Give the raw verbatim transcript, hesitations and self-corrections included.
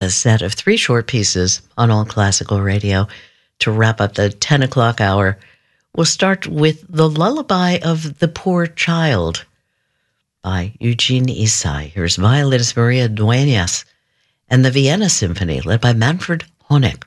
a set of three short pieces on All Classical Radio to wrap up the ten o'clock hour. We'll start with The Lullaby of the Poor Child by Eugene Isai. Here's violinist Maria Dueñas and the Vienna Symphony led by Manfred Honeck.